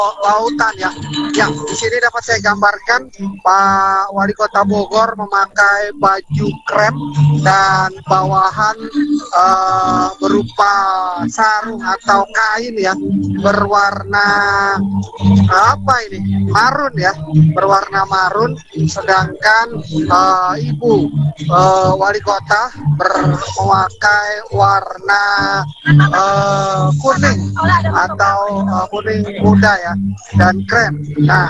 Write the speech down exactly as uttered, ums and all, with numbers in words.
lautan ya. Ya, di sini dapat saya gambarkan Pak Wali Kota Bogor memakai baju krem dan bawahan uh, berupa sarung atau kain ya, berwarna apa ini? Marun ya, berwarna marun. Sedangkan uh, Ibu uh, Wali Kota memakai warna uh, kuning atau uh, kuning muda ya, dan krem. Nah,